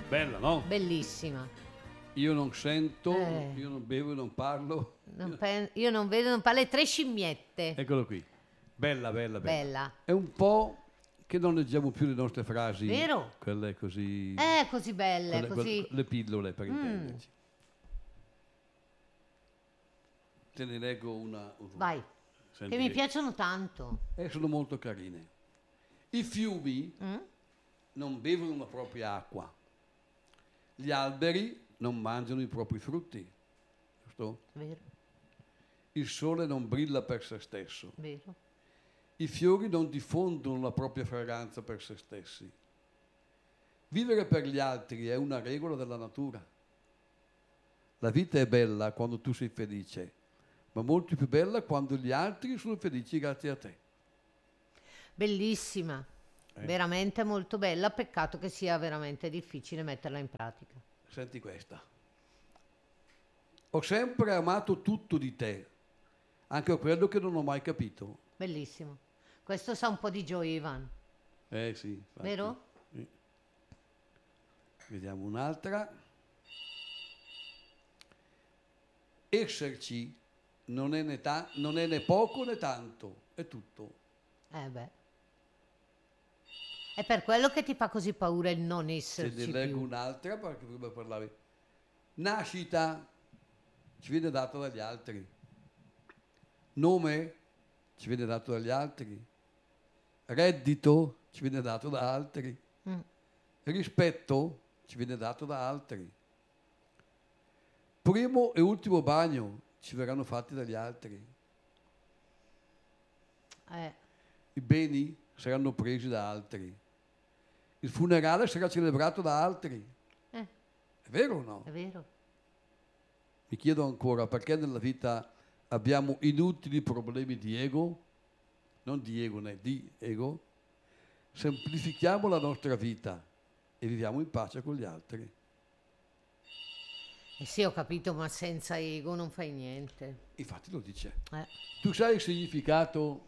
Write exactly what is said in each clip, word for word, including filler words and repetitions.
Bella, no? Bellissima. Io non sento, Eh. io non bevo e non parlo. Non pen- io non vedo, non parlo, le tre scimmiette. Eccolo qui. Bella, bella, bella. Bella. È un po' che non leggiamo più le nostre frasi. Vero? Quelle così... Eh, così belle, quelle- così. quelle- le pillole, per Mm. intenderci. Te ne leggo una. una. Vai. Senti Che mi piacciono tanto. Eh, sono molto carine. I fiumi Mm? non bevono la propria acqua. Gli alberi non mangiano i propri frutti. Giusto? Vero, Il sole non brilla per se stesso. vero. I fiori non diffondono la propria fragranza per se stessi. Vivere per gli altri è una regola della natura. La vita è bella quando tu sei felice, ma molto più bella quando gli altri sono felici grazie a te. Bellissima. Eh. Veramente molto bella. Peccato che sia veramente difficile metterla in pratica. Senti questa. Ho sempre amato tutto di te, anche quello che non ho mai capito. Bellissimo. Questo sa un po' di Joe Ivan, Eh sì. infatti. vero? Sì. Vediamo un'altra. Esserci non è né, ta- non è né poco né tanto, è tutto. Eh beh. È per quello che ti fa così paura il non Se esserci ne leggo più. un'altra perché prima parlavi. Nascita ci viene dato dagli altri. Nome ci viene dato dagli altri. Reddito ci viene dato da altri. Mm. Rispetto ci viene dato da altri. Primo e ultimo bagno ci verranno fatti dagli altri. Eh, I beni saranno presi da altri. Il funerale sarà celebrato da altri. eh, È vero o no? è vero. Mi chiedo ancora perché nella vita abbiamo inutili problemi di ego, non di ego né di ego. Semplifichiamo la nostra vita e viviamo in pace con gli altri. Eh sì, ho capito, ma senza ego non fai niente. Infatti lo dice. Eh, Tu sai il significato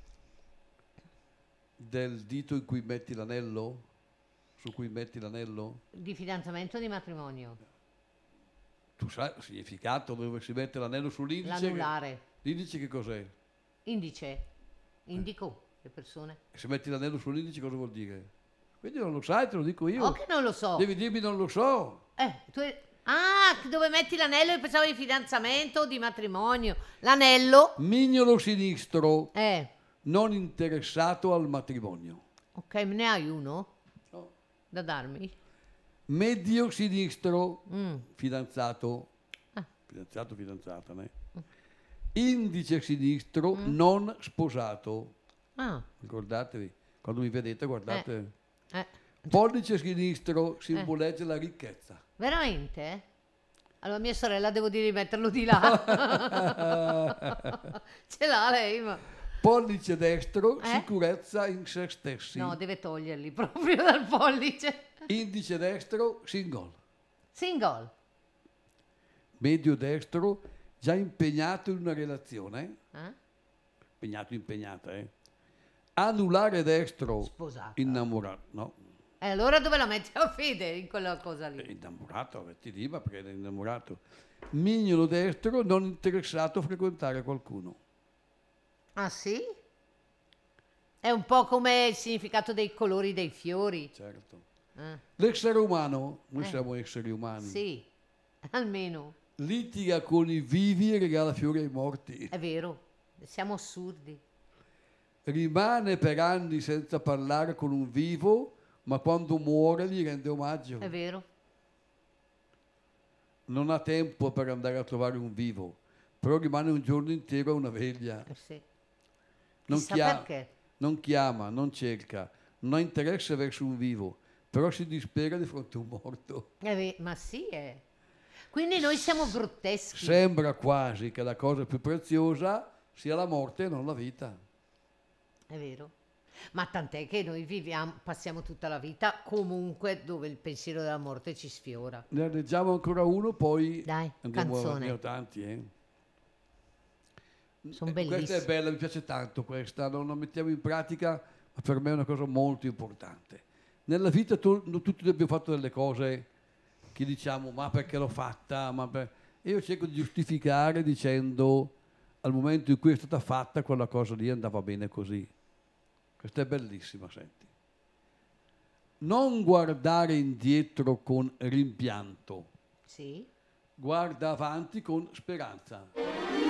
del dito in cui metti l'anello? Su cui metti l'anello? di fidanzamento o di matrimonio? Tu sai il significato dove si mette l'anello sull'indice? L'anulare. L'indice che cos'è? Indice. Indico le persone. E se metti l'anello sull'indice cosa vuol dire? Quindi non lo sai, te lo dico io. Oh, che non lo so. Devi dirmi non lo so. Eh, tu hai- Ah, dove metti l'anello? Io pensavo di fidanzamento o di matrimonio. L'anello? Mignolo sinistro, Eh, non interessato al matrimonio. ok, me ne hai uno No. da darmi? Medio sinistro, Mm. fidanzato. Ah. Fidanzato, fidanzata, né? Indice sinistro, non sposato. Ah, Ricordatevi, quando mi vedete guardate. eh. Pollice sinistro simboleggia la ricchezza. Veramente? Allora mia sorella devo dire di metterlo di là. Ce l'ha lei, ma... Pollice destro, Eh? sicurezza in se stessi. No, deve toglierli proprio dal pollice. Indice destro, single. Single. Medio destro, già impegnato in una relazione. Eh? Impegnato, impegnata, eh. Anulare destro, Sposata. innamorato. No, E allora dove la metti a fede in quella cosa è lì? innamorato, metti lì, ma perché è innamorato. Mignolo destro, non interessato a frequentare qualcuno. Ah sì? È un po' come il significato dei colori dei fiori. Certo. Eh, L'essere umano, noi Eh. siamo esseri umani, sì, almeno. litiga con i vivi e regala fiori ai morti. È vero, siamo assurdi. Rimane per anni senza parlare con un vivo, ma quando muore gli rende omaggio. È vero. Non ha tempo per andare a trovare un vivo, però rimane un giorno intero a una veglia. Eh sì. Non, Chissà chia- perché. non chiama, non cerca, non ha interesse verso un vivo, però si dispera di fronte a un morto. È ve- ma sì, è. Quindi noi siamo grotteschi. Sembra quasi che la cosa più preziosa sia la morte e non la vita. È vero. Ma tant'è che noi viviamo, passiamo tutta la vita comunque dove il pensiero della morte ci sfiora. Ne leggiamo ancora uno, poi Dai, andiamo canzone. a ne ho tanti. Eh. Sono Eh, Questa è bellissimi. bella, mi piace tanto questa, non la mettiamo in pratica, ma per me è una cosa molto importante. nella vita tu, no, tutti abbiamo fatto delle cose che diciamo ma perché l'ho fatta, ma per... e io cerco di giustificare dicendo al momento in cui è stata fatta quella cosa lì andava bene così. Questa è bellissima, senti. Non guardare indietro con rimpianto, Sì. guarda avanti con speranza.